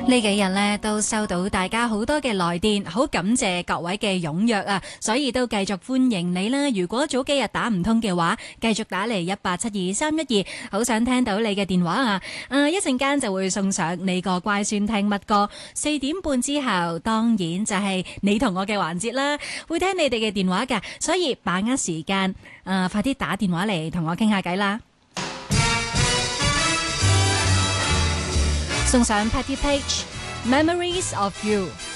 呢幾日咧都收到大家好多嘅來電，好感謝各位嘅踴躍啊，所以都繼續歡迎你啦。如果早幾日打唔通嘅話，繼續打嚟1872312，好想聽到你嘅電話啊！一陣間就會送上你個乖孫聽乜歌。4點半之後，當然就係你同我嘅環節啦，會聽你哋嘅電話㗎，所以把握時間，快啲打電話嚟同我傾下偈啦。送上 Patty Page Memories of You。